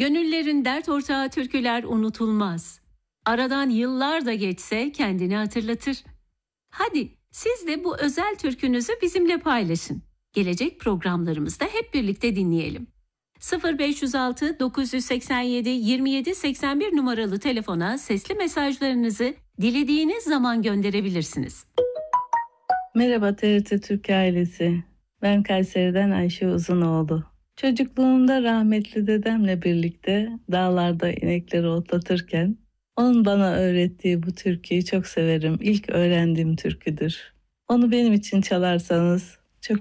Gönüllerin dert ortağı türküler unutulmaz. Aradan yıllar da geçse kendini hatırlatır. Hadi siz de bu özel türkünüzü bizimle paylaşın. Gelecek programlarımızda hep birlikte dinleyelim. 0506 987 27 81 numaralı telefona sesli mesajlarınızı dilediğiniz zaman gönderebilirsiniz. Merhaba TRT Türk ailesi. Ben Kayseri'den Ayşe Uzunoğlu. Çocukluğumda rahmetli dedemle birlikte dağlarda inekleri otlatırken onun bana öğrettiği bu türküyü çok severim. İlk öğrendiğim türküdür. Onu benim için çalarsanız